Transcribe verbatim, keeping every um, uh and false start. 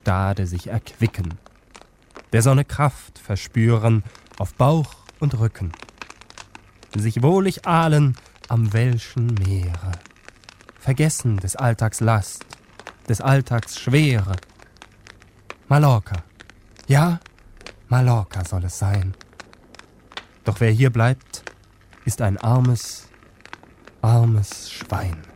Stade sich erquicken, der Sonne Kraft verspüren auf Bauch und Rücken, sich wohlig ahlen am welschen Meere, vergessen des Alltags Last, des Alltags Schwere. Mallorca, ja, Mallorca soll es sein. Doch wer hier bleibt, ist ein armes, armes Schwein.